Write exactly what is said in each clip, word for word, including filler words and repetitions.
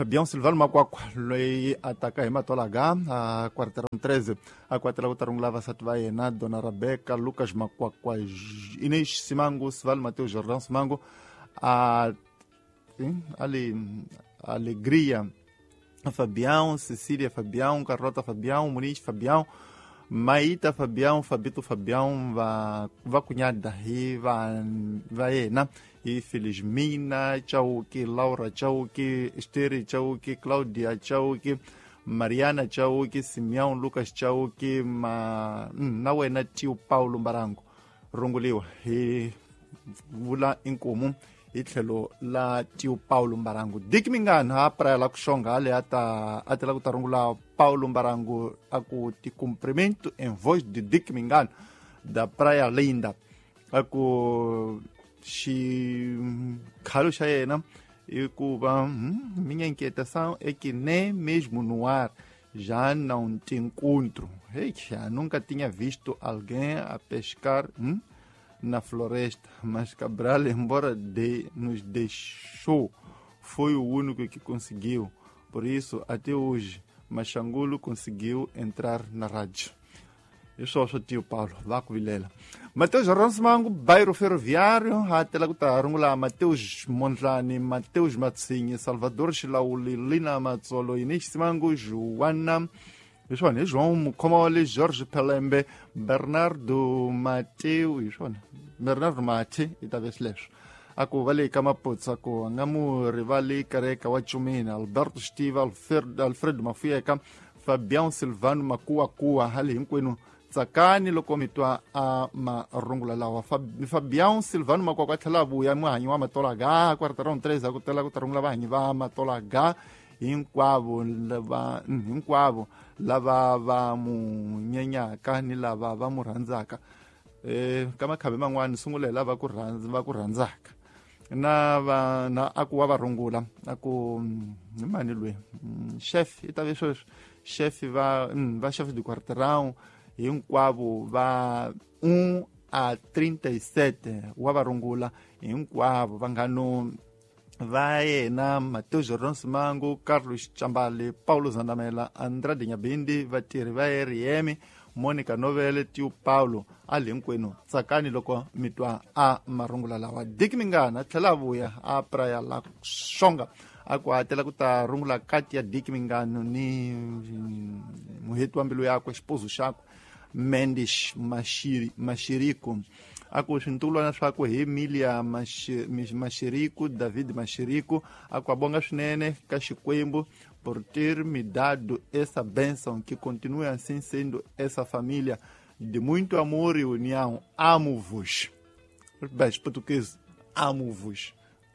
Fabião Silvano Makwakwa loyi ataka hi matolaga a quarteirão treze a quatela utarungulava Satvaena Dona Rabeca Lucas Makwakwa Inês Simango Silvano Mateus Jordão Simango a ali Alegria Fabião Cecília Fabião Carlota Fabião Muniz Fabião Maíta Fabião Fabito Fabião va va cunhada hi va vaena e Felizmina Chauki Laura Chauki Esteri Chauki Cláudia Chauki Mariana Chauki Simeão Lucas Chauki ma nawena tio Paulo Mbarango runguliwa hi vula inkomu itlhelo la tio Paulo Mbarango dikmingana ha praia la kushonga ale ata atela kutarungula Paulo Mbarango aku ti cumprimento em voz de dikmingana da praia linda aku xi khalo xa yena e ku va minha inquietação é que nem mesmo no ar já não te encontro. Ei, já nunca tinha visto alguém a pescar hum, na floresta, mas Cabral, embora de, nos deixou, foi o único que conseguiu. Por isso, até hoje, Machangulo conseguiu entrar na rádio. Eu sou o tio Paulo, Vaco Vilela. Mateus Ronsmango, bairro ferroviário, até lá que Mateus Monjani, Mateus Matsinha, Salvador Chilauli, Lina Mazzolo, Inês Simango, Joana, Joana, João Mucomole, Jorge Pelembe, Bernardo Mateu, Joana, Bernardo Mate, e talvez Leixo. Ako vale Kamaputsa, ako Ngamu Rivali, Careca, Wachumina, Alberto Stiva, Alfredo, Alfredo Mafieka, Fabião Silvano, Makua Kua, Hali Inquino, Tsakani loko mitwa a marungula lawa Fabião Silvano Makwakwa tlabu ya mwanyi wa matolaga quarteirão treze akutela kutarungula vanyi va matolaga hinkwavo lava hinkwavo lava va mu nyenyaka ni lava va mu rhandzaka eh kama khabe man'wani sungulela va ku rhandza va ku rhandzaka na va na aku wa varungula aku mani lwe chef itave swo chef va va chef de quarteirão hinkwavo va um a trinta e sete wa varungula hinkwavo va nga no va yena Mateus Jordão Simango, Carlos Chambale, Paulo Zandamela, Andrade Nyabindi, vatirhi va R M, Monica Novele, tio Paulo ali hinkwenu tsakani loko mitwa a marungula lawa dikmingana tlhela vuya a praia la Shonga aku atela ku ta rungula Katia dikmingano ni muheti wa mbilu yakwe esposo xakwe Mendes Mashiri, Mashirico, aku xintulwana swakwe hi Emilia Mashirico, David Mashirico, aku abonga swinene ka Xikwembu por ter me dado essa bênção que continue assim sendo essa família de muito amor e união. Amo-vos. Beijo português, amo-vos.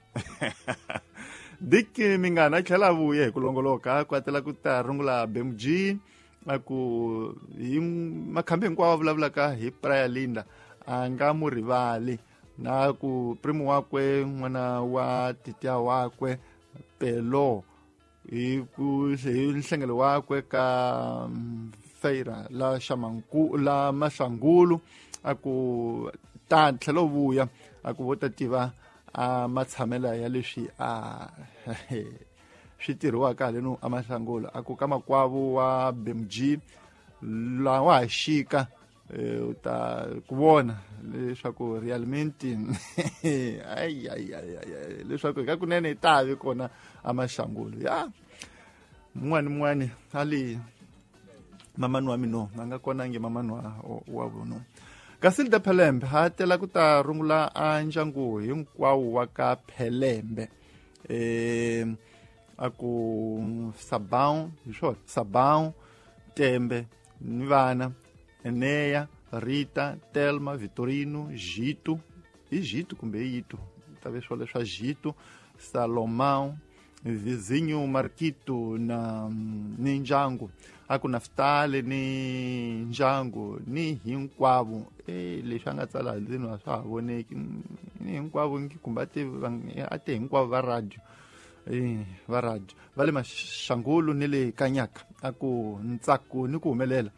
Dik mingana tlhela vuye kulongoloka ku atela ku ta rungula B M G aku hi makhambi hinkwawo vulavulaka hi praia linda a nga mu rivali na ku primo wakwe n'wana wa titia wakwe Pelo hi ku hi nhlengelo wakwe ka feira la Shamanku la Mashangulu aku ta tlhelo vuya aku vota tiva a matshamela ya leswi a swi tirhiwaka haleno a Mashangulu aku ka makwavo wa B M G la wa xika u ta ku vona leswaku realmente ai ai ai leswaku ka kunene tavi kona a Mashangulu ya mwani mwani ali mamani wa mino anga kona nge mamani wa wa vono Kasilda Pelembe hatela ku ta rungula a ndyangu hinkwawo wa ka Pelembe eh aku Sabão, hisho Sabão, Tembe, Nivana, Eneia, Rita, Telma, Vitorino, Gito, e Gito com Beito, talvez só deixar Gito, Salomão, vizinho Marquito na Ninjango, aku Naftali ni Njango, ni hinkwavo, e lexanga tsala lino a swa voneki ni hinkwavo ngi kumbate ate hinkwavo va radio eh va radio vale Mashangulu ni le Kanyaka aku ntsako ni ku humelela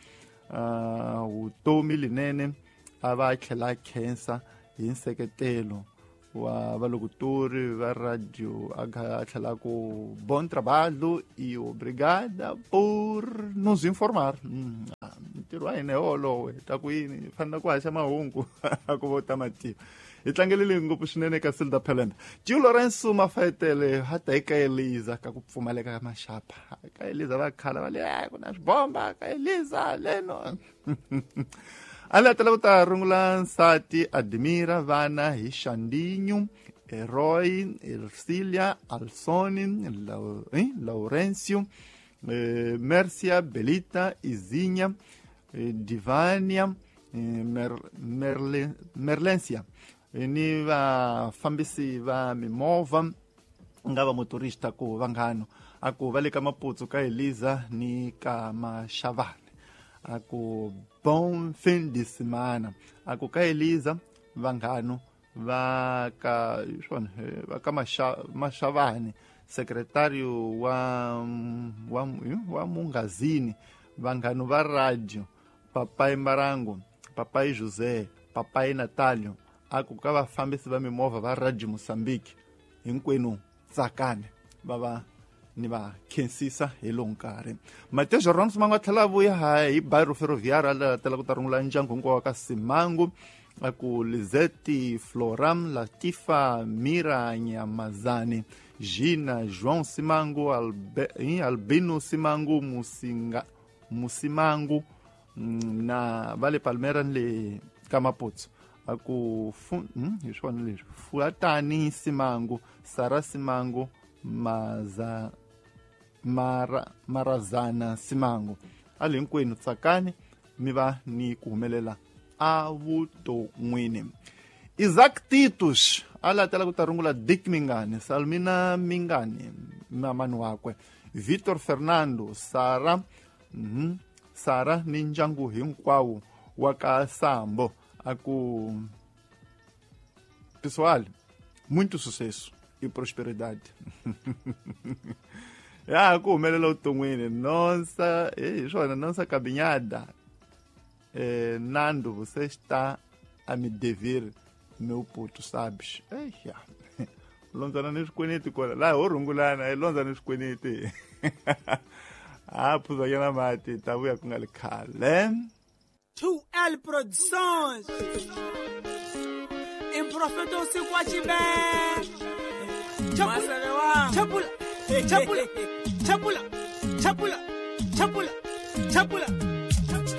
uh vutomi linene a va tlhela khensa hi nseketelo wa valoguturi va radio a tlhela ku bon trabalho e obrigada por nos informar. Ntirho wa hina holowe ta ku yini fanele ku haxa mahungu a ku vota matimu hi tlangelile ngopfu swinene ka Silda Pelenda. Tio Lorenzo Mafetele hata eka Eliza ka ku pfumaleka ka maxapa ka Eliza va khala va le ku na swibomba ka Eliza leno ala tela ku ta rungula nsati Admira vana hi Xandinho, Eroy, Ercilia, Alsoni, Laurencio, Mercia, Belita, Izinha, Divania, Merlencia. Ni vafambisi va mimova nga va motorista ku vanghano aku va le ka Maputsu ka Eliza ni ka Mashavane aku bon fin de semana aku ka Eliza vanghano va ka swona va ka Mashavane secretário wa wa wa Mungazini vanghano va radio papai Marango, papai José, papai Natalio aku ka vafambisi va mimova va radio Moçambique hinkwenu tsakane baba ni va khensisa hi lo nkarhi. Mateus Jordan Simangu a tlhela vuya hi bairro ferroviário ala tela ku ta rungula ndyangu hinkwawo ka Simangu aku Lizette Floram, Latifa Mira Nyamazani, Gina João Simangu, Albe, Albino Simangu Musinga, Musimangu na Vale Palmeira le Kamaputsu aku hmm, Fuatani Simangu, Sara Simangu, Maza Mara, Marazana Simangu ali hinkwenu tsakani mi va ni ku humelela a vuton'wini. Isaac Titus ala tela ku ta rungula Dick Mingani, Salmina Mingani mamani wakwe, Victor Fernando, Sara mm-hmm, Sara ni ndyangu hinkwawo wa ka Sambo aku pessoal, muito sucesso e prosperidade. Ya ku humelela uton'wini nossa eh swona nossa caminhada eh, Nando, você está a me dever meu puto, sabes? Eh, ya lonzana ni swikweleti kola la ho rungulana e lonza ni swikweleti ah phuza yana mati ta vuya ku nga le khale. two L Productions in Profeto Sikwachibe Chapula Chapula Chapula Chapula Chapula Chapula Chapula